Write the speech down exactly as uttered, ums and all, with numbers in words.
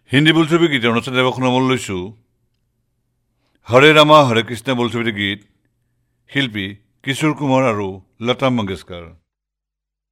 হিন্দী বোলছবি গীতৰ অনুষ্ঠান দেৱক শুনাবলৈ লৈছোঁ হৰে ৰামা হৰে কৃষ্ণ বোলছবিৰ গীত শিল্পী কিশোৰ কুমাৰ আৰু লতা মংগেশকাৰ।